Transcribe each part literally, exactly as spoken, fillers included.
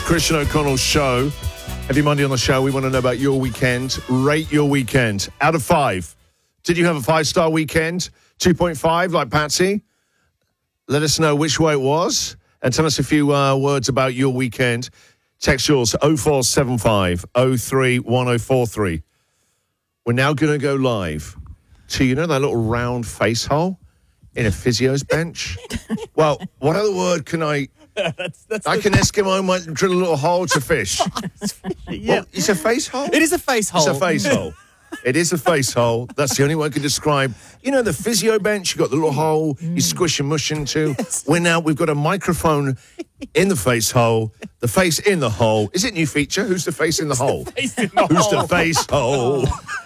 Christian O'Connell's show. Every Monday on the show, we want to know about your weekend. Rate your weekend. Out of five. Did you have a five-star weekend? two point five, like Patsy? Let us know which way it was. And tell us a few uh, words about your weekend. Text yours, oh four seven five, oh three one oh four three. We're now going to go live to, you know, that little round face hole in a physio's bench? Well, what other word can I... that's, that's like the... an Eskimo might drill a little hole to fish. Yeah. Well, it's a face hole? It is a face hole. It's a face hole. It is a face hole. That's the only one I can describe. You know, the physio bench, you've got the little hole you squish and mush into. Yes. We're now, we've got a microphone in the face hole, the face in the hole. Is it a new feature? Who's the face in the hole? The face in the Who's hole? the face hole?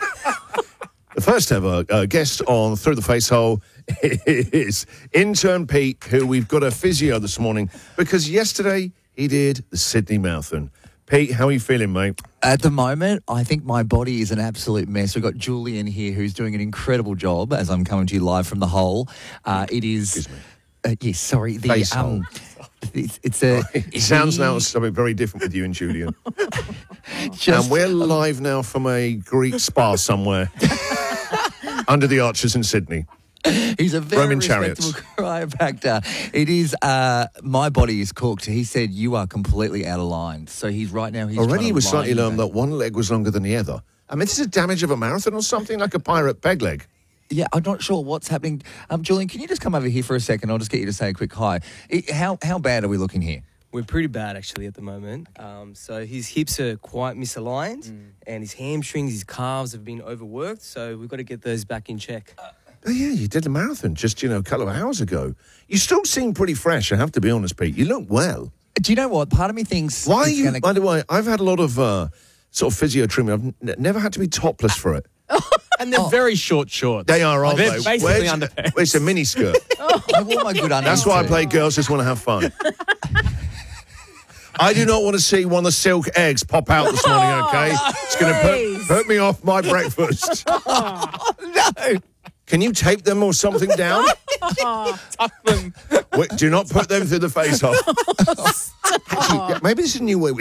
The first ever uh, guest on Through the Face Hole is intern Pete, who we've got a physio this morning because yesterday he did the Sydney Marathon. Pete, how are you feeling, mate? At the moment, I think my body is an absolute mess. We've got Julian here who's doing an incredible job as I'm coming to you live from the hole. Uh, it is... Excuse me. Uh, yes, sorry. The, Face um, it's, it's a... It sounds now something very different with you and Julian. Just, and we're live now from a Greek spa somewhere under the arches in Sydney. He's a very Roman respectable chiropractor. It is, uh, my body is cooked. He said, you are completely out of line. So he's right now, he's Already he was line slightly you alarmed back. that one leg was longer than the other. I mean, this is a damage of a marathon or something, like a pirate peg leg. Yeah, I'm not sure what's happening. Um, Julian, can you just come over here for a second? I'll just get you to say a quick hi. It, how, how bad are we looking here? We're pretty bad, actually, at the moment. Um, so his hips are quite misaligned, mm. and his hamstrings, his calves have been overworked, so we've got to get those back in check. Uh, Oh, yeah, you did the marathon just, you know, a couple of hours ago. You still seem pretty fresh, I have to be honest, Pete. You look well. Do you know what? Part of me thinks... Why are you... Gonna... By the way, I've had a lot of uh, sort of physio treatment. I've n- never had to be topless for it. And they're oh. very short shorts. They are, aren't they're they? basically underpants. It's a mini skirt. oh. I wore my good underwear. That's why I play Girls Just Want to Have Fun. I do not want to see one of the silk eggs pop out this morning, okay? It's going to put, put me off my breakfast. Oh, no. Can you tape them or something down? Tuck them. Wait, do not put them through the face hole. Actually, yeah, maybe this is a new way.